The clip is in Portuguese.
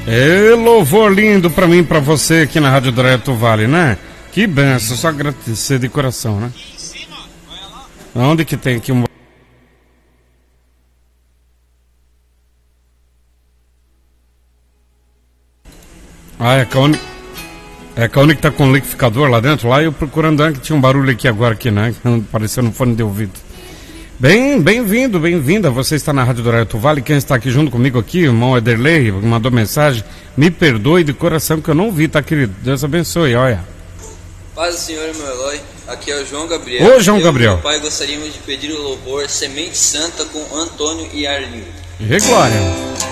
É louvor lindo pra mim, pra você aqui na Rádio Direto Vale, né? Que benção, só agradecer de coração, né? Onde que tem aqui um... Ah, é que a única que tá com o liquidificador lá dentro, lá eu procurando que tinha um barulho aqui agora, aqui, né? Parecendo um fone de ouvido. Bem-vindo, bem-vinda. Você está na Rádio Direto Vale. Quem está aqui junto comigo aqui, o irmão Ederley, mandou mensagem. Me perdoe de coração que eu não vi, tá, querido? Deus abençoe, olha. Paz do Senhor, meu Eloy. Aqui é o João Gabriel. Ô, João Gabriel. Meu pai gostaríamos de pedir o louvor Semente Santa com Antônio e Arlindo. E glória.